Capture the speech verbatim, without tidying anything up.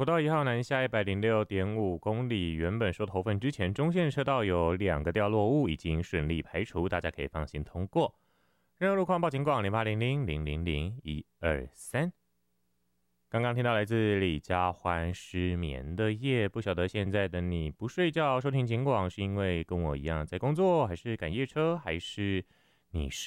国道一号南下一百零六点五公里，原本说头份之前中线车道有两个掉落物已经顺利排除，大家可以放心通过。任何路况报警广零八零零零零零一二三。刚刚听到来自李佳欢失眠的夜，不晓得现在的你不睡觉收听警广是因为跟我一样在工作，还是赶夜车，还是你是